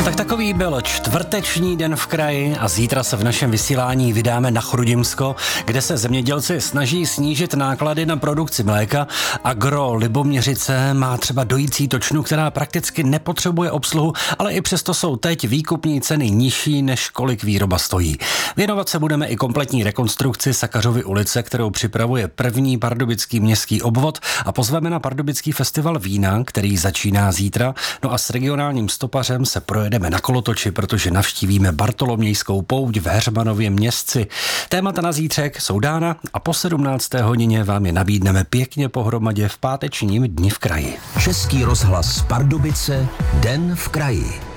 Tak takový byl čtvrteční den v kraji a zítra se v našem vysílání vydáme na Chrudimsko, kde se zemědělci snaží snížit náklady na produkci mléka. Agro Liboměřice má třeba dojící točnu, která prakticky nepotřebuje obsluhu, ale i přesto jsou teď výkupní ceny nižší, než kolik výroba stojí. Věnovat se budeme i kompletní rekonstrukci Sakařovy ulice, kterou připravuje první pardubický městský obvod, a pozveme na Pardubický festival vína, který začíná zítra. No a s regionálním stopařem se projedeme na kolotoči, protože navštívíme Bartolomějskou pouť v Heřmanově Městci. Témata na zítřek jsou dána a po 17. hodině vám je nabídneme pěkně pohromadě v pátečním dni v kraji. Český rozhlas Pardubice, den v kraji.